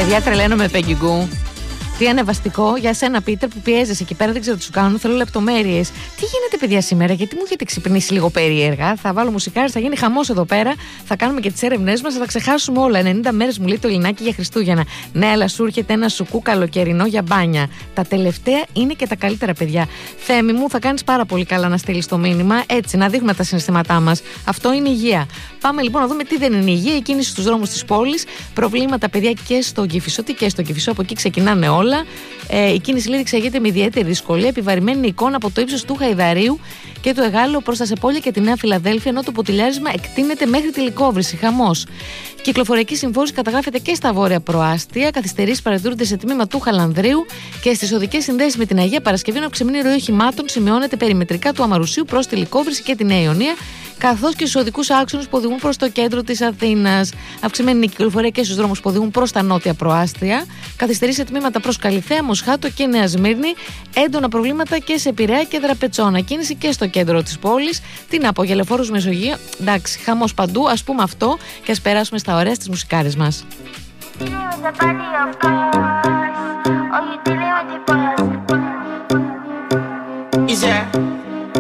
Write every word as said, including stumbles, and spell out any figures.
Παιδιά, τρελαίνομαι με Peggy Goo. Τι ανεβαστικό για σένα, Πίτερ, που πιέζεσαι εκεί πέρα, δεν ξέρω τι σου κάνουν. Θέλω λεπτομέρειες. Τι γίνεται, παιδιά, σήμερα, γιατί μου έχετε ξυπνήσει λίγο περίεργα. Θα βάλω μουσικάρες, θα γίνει χαμός εδώ πέρα. Θα κάνουμε και τις έρευνές μας, θα τα ξεχάσουμε όλα. ενενήντα μέρες μου λέει το Ελληνάκι για Χριστούγεννα. Ναι, αλλά σου έρχεται ένα σουκού καλοκαιρινό για μπάνια. Τα τελευταία είναι και τα καλύτερα, παιδιά. Θέμη μου, θα κάνεις πάρα πολύ καλά να στείλεις το μήνυμα. Έτσι, να δείχνουμε τα συναισθήματά μας. Αυτό είναι υγεία. Πάμε λοιπόν να δούμε τι δεν είναι υγεία. Η κίνηση στους δρόμους της πόλης. Προβλήματα, παιδιά, και στο Κηφισό. Τι και στο Κηφισό, από εκεί ξεκινάνε όλα. Ε, η κίνηση λέει εξαγείται με ιδιαίτερη δυσκολία, επιβαρημένη εικόνα από το ύψος του Χαϊδαρίου και του Εγάλεου προς τα Σεπόλια και τη Νέα Φιλαδέλφια, ενώ το ποτηλιάρισμα εκτείνεται μέχρι τη Λυκόβρηση. Χαμός. Κυκλοφοριακή συμφόρηση καταγράφεται και στα βόρεια προάστια. Καθυστερήσεις παρατηρούνται σε τμήμα του Χαλανδρίου και στις οδικές συνδέσεις με την Αγία Παρασκευή, ενώ ξεμείνει ροή οχημάτων σημειώνεται περιμετρικά του Αμαρουσίου προς τη Λυκόβρηση και τη Νέα Ιωνία, καθώς και στους οδικούς άξονες που οδηγούν προς το κέντρο της Αθήνας. Αυξημένη είναι η κυκλοφορία και στους δρόμους που οδηγούν προς τα νότια προάστια. Καθυστερεί σε τμήματα προς Καλιθέα, Μοσχάτο και Νέα Σμύρνη. Έντονα προβλήματα και σε Πειραιά και Δραπετσόνα. Κίνηση και στο κέντρο της πόλης. Τι να πω, για Λεωφόρους Μεσογείο. Εντάξει, χαμός παντού. Ας πούμε αυτό και ας περάσουμε στα ωραία στις μουσικάρες μας.